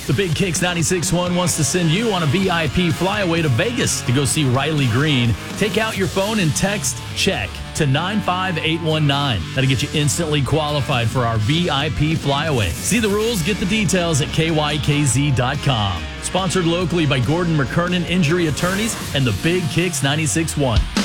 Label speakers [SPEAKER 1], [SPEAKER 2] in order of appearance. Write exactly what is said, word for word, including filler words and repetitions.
[SPEAKER 1] The Big Kicks ninety-six point one wants to send you on a V I P flyaway to Vegas to go see Riley Green. Take out your phone and text CHECK to nine five eight one nine. That'll get you instantly qualified for our V I P flyaway. See the rules, get the details at K Y K Z dot com. Sponsored locally by Gordon McKernan Injury Attorneys and the Big Kicks ninety-six point one.